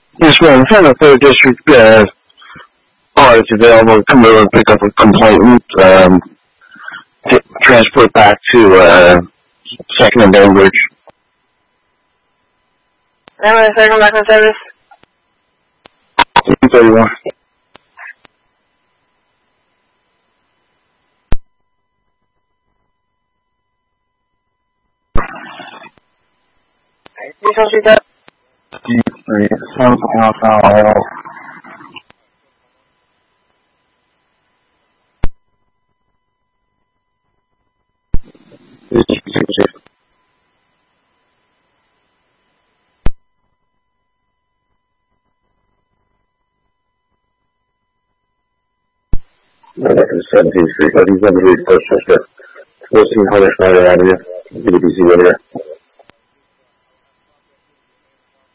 Yes, ma'am. From the third district, car is available. Come over and pick up a complainant. Transport back to Second and Bainbridge. Am I second back on service? 31. Please don't shoot that. D3, something else on No, that is 17th Street. He's on the first sister. 1400 Schneider Avenue. BBC River.